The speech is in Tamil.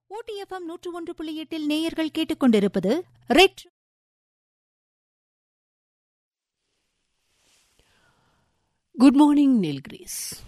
OTFM 101.8 நேயர்கள் கேட்டுக்கொண்டிருப்பது ரெட். Good morning Nilgiris.